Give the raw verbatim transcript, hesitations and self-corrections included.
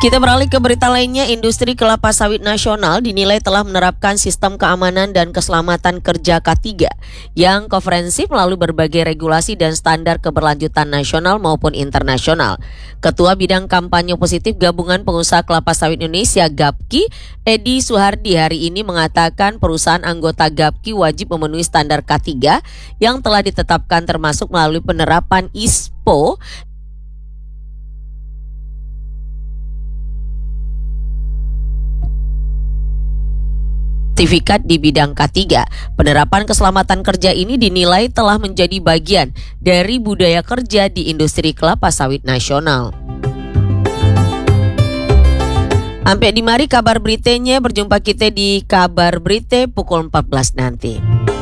Kita beralih ke berita lainnya. Industri kelapa sawit nasional dinilai telah menerapkan sistem keamanan dan keselamatan kerja K tiga yang komprehensif melalui berbagai regulasi dan standar keberlanjutan nasional maupun internasional. Ketua Bidang Kampanye Positif Gabungan Pengusaha Kelapa Sawit Indonesia Gapki, Edi Suhardi, hari ini mengatakan perusahaan anggota Gapki wajib memenuhi standar K tiga yang telah ditetapkan, termasuk melalui penerapan I S P O sertifikat di bidang K tiga. Penerapan keselamatan kerja ini dinilai telah menjadi bagian dari budaya kerja di industri kelapa sawit nasional. Sampai di mari kabar beritanya, berjumpa kita di kabar berita pukul empat belas nanti.